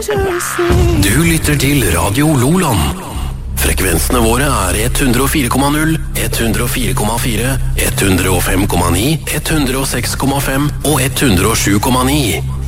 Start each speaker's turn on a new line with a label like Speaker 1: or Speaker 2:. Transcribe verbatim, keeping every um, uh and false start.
Speaker 1: Du lytter til Radio Loland. Frekvensene våre er ett hundre og fire komma null, ett hundre og fire komma fire, ett hundre og fem komma ni, ett hundre og seks komma fem og ett hundre og sju komma ni.